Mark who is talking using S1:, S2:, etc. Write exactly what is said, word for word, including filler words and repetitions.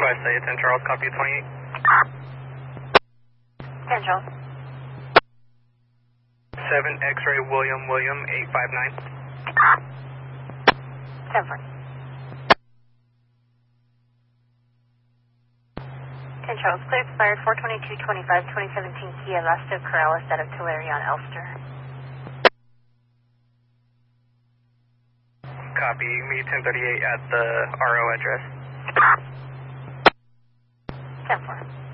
S1: Request a ten Charles, copy twenty-eight.
S2: ten Charles.
S1: seven X-ray William William eight five nine.
S2: ten four. ten Charles, clear expired four twenty-two twenty-five, twenty seventeen Kia Lasto Corrales out of Tulare on Elster.
S1: Copy, me ten thirty-eight at the R O address.
S2: ten four.